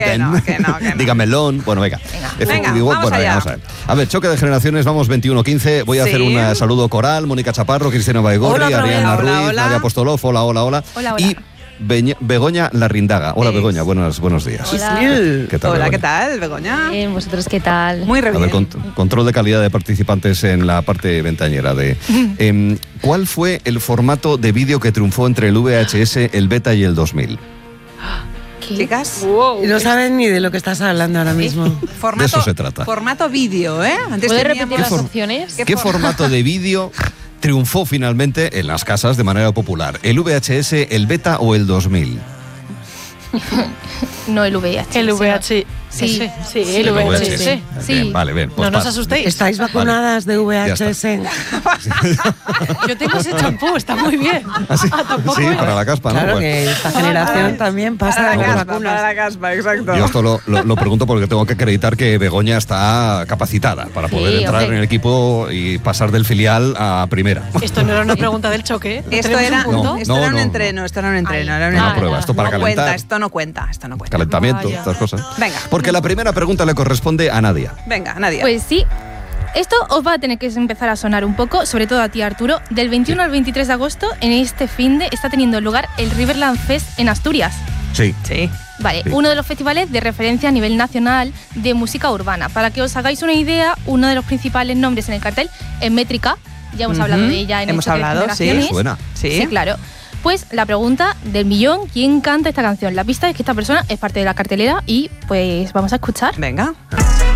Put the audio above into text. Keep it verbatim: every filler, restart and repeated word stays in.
Que no, que no, que no. Diga melón. Bueno, venga. Venga, venga vamos, bueno, allá. vamos a ver. A ver, choque de generaciones, vamos veintiuno quince. Voy a Sí. hacer un uh, saludo coral. Mónica Chaparro, Cristina Baigorri, Hola, Ariana hola, Ruiz, hola. Nadia Apostolov. Hola, hola, hola. Hola, hola. Y Beña- Begoña Larrindaga. Hola, Es. Begoña, buenos, buenos días. Hola. ¿Qué, qué tal, Hola, Begoña? ¿qué tal, Begoña? Bien, ¿vosotros qué tal? Muy re A bien. ver, cont- control de calidad de participantes en la parte ventañera de... em, ¿Cuál fue el formato de vídeo que triunfó entre el V H S, el Beta y el dos mil? ¿Qué? Chicas, Y no saben ni de lo que estás hablando ahora mismo. formato, De eso se trata. Formato vídeo, ¿eh? Antes ¿Puedes teníamos- repetir las for- opciones? ¿Qué ¿Qué for- formato de vídeo triunfó finalmente en las casas de manera popular? ¿El V H S, el Beta o el dos mil? No, el V H S. El V H S. Sí. Sí, sí, Sí, el el V H V H S. S. Sí. Bien, vale, bien. pues No nos pa- asustéis. ¿Estáis vacunadas de V H S? Yo tengo ese champú, está muy bien. Ah, sí, Ah, tampoco sí, era. para la caspa, ¿no? Claro Bueno, que esta generación también pasa Para de la las caspa, vacunas. para la caspa, exacto. yo esto lo, lo- lo pregunto porque tengo que acreditar que Begoña está capacitada para Sí, poder entrar hombre. en el equipo y pasar del filial a primera. Esto no era una pregunta del choque. ¿No Esto tenemos era, un punto? No, esto no, era un no, entreno, esto era un entreno. Era un Una Ah, entreno. prueba, esto para no calentar. cuenta, esto no cuenta, esto no cuenta. Calentamiento, Vaya. estas cosas. Venga. Porque la primera pregunta le corresponde a Nadia. Venga, Nadia. Pues sí. Esto os va a tener que empezar a sonar un poco, sobre todo a ti, Arturo. Del veintiuno al veintitrés de agosto, en este finde, está teniendo lugar el Riverland Fest en Asturias. Sí. Sí. Vale, Sí. uno de los festivales de referencia a nivel nacional de música urbana. Para que os hagáis una idea, uno de los principales nombres en el cartel es Métrica. Ya hemos Ujú. hablado de ella en Hemos el Choque de hablado, sí. Generaciones. Suena. Sí. Sí, claro. Pues la pregunta del millón, ¿quién canta esta canción? La pista es que esta persona es parte de la cartelera y pues vamos a escuchar. Venga.